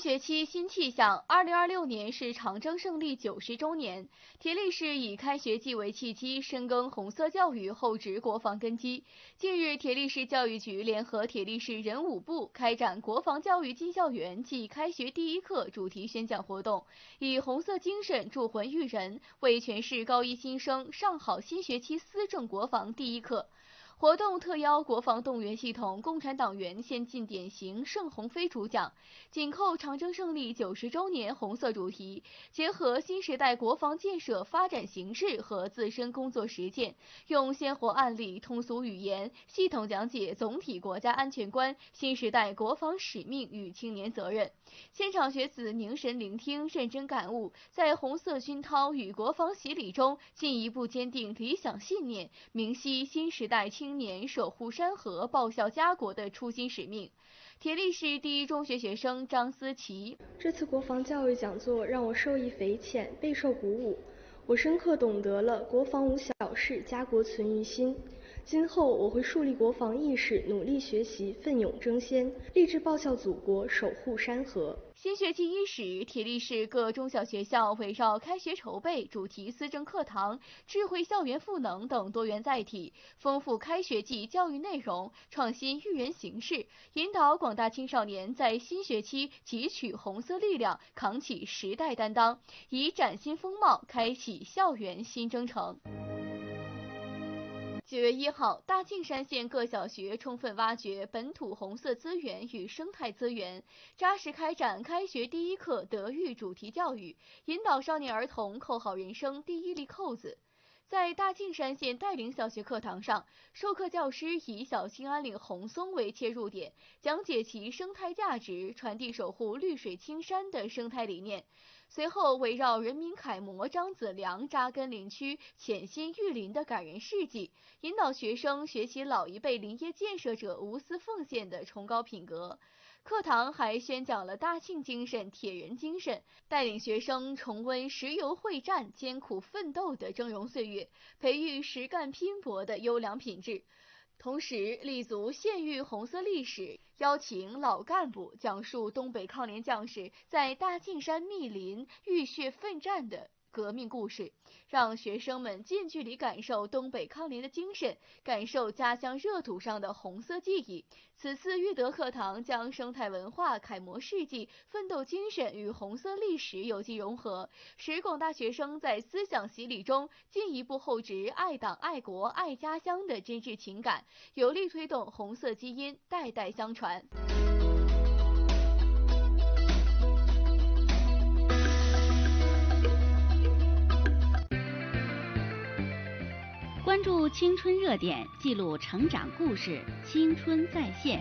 学期新气象，2026年是长征胜利90周年。铁力市以开学季为契机，深耕红色教育，厚植国防根基。近日，铁力市教育局联合铁力市人武部开展国防教育进校园暨开学第一课主题宣讲活动，以红色精神铸魂育人，为全市高一新生上好新学期思政国防第一课。活动特邀国防动员系统共产党员先进典型盛鸿飞主讲，紧扣长征胜利90周年红色主题，结合新时代国防建设发展形势和自身工作实践，用鲜活案例、通俗语言系统讲解总体国家安全观、新时代国防使命与青年责任。现场学子凝神聆听，认真感悟，在红色熏陶与国防洗礼中，进一步坚定理想信念，明晰新时代青年守护山河、报效家国的初心使命。铁力市第一中学学生张思琪： 这次国防教育讲座让我受益匪浅，备受鼓舞。我深刻懂得了国防无小事，家国存于心。今后我会树立国防意识，努力学习，奋勇争先，立志报效祖国，守护山河。 新学期伊始，铁力市各中小学校围绕开学筹备、主题思政课堂、智慧校园赋能等多元载体，丰富开学季教育内容，创新育人形式，引导广大青少年在新学期汲取红色力量，扛起时代担当，以崭新风貌开启校园新征程。9月1号，大庆山县各小学充分挖掘本土红色资源与生态资源，扎实开展开学第一课德育主题教育，引导少年儿童扣好人生第一粒扣子。在大庆山县带领小学课堂上，授课教师以小兴安岭红松为切入点，讲解其生态价值，传递守护绿水青山的生态理念。随后，围绕人民楷模张子良扎根林区、潜心育林的感人事迹，引导学生学习老一辈林业建设者无私奉献的崇高品格。课堂还宣讲了大庆精神、铁人精神，带领学生重温石油会战艰苦奋斗的峥嵘岁月，培育实干拼搏的优良品质。同时，立足县域红色历史，邀请老干部讲述东北抗联将士在大庆山密林浴血奋战的革命故事，让学生们近距离感受东北抗联的精神，感受家乡热土上的红色记忆。此次育德课堂将生态文化、楷模事迹、奋斗精神与红色历史有机融合，使广大学生在思想洗礼中进一步厚植爱党、爱国、爱家乡的真挚情感，有力推动红色基因代代相传。 关注青春热点，记录成长故事，青春在线。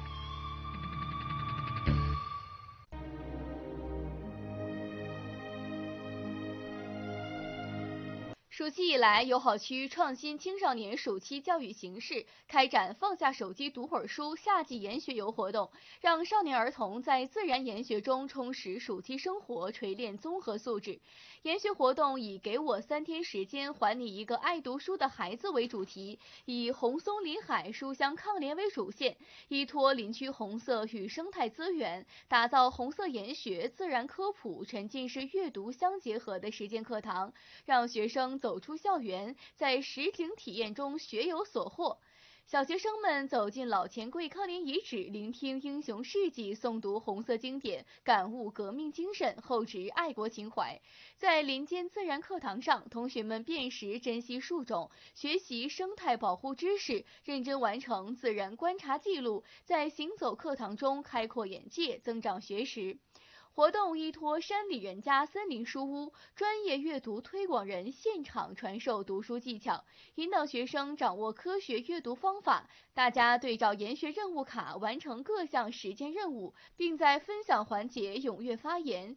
暑期以来，友好区创新青少年暑期教育形式，开展放下手机读会儿书夏季研学游活动，让少年儿童在自然研学中充实暑期生活，锤炼综合素质。研学活动以给我3天时间还你一个爱读书的孩子为主题，以红松林海书香抗联为主线，依托林区红色与生态资源，打造红色研学、自然科普、沉浸式阅读相结合的实践课堂，让学生走出校园，在实景体验中学有所获。小学生们走进老钱柜抗联遗址，聆听英雄事迹，诵读红色经典，感悟革命精神，厚植爱国情怀。在林间自然课堂上，同学们辨识珍稀树种，学习生态保护知识，认真完成自然观察记录，在行走课堂中开阔眼界，增长学识。活动依托山里人家森林书屋，专业阅读推广人现场传授读书技巧，引导学生掌握科学阅读方法。大家对照研学任务卡完成各项实践任务，并在分享环节踊跃发言，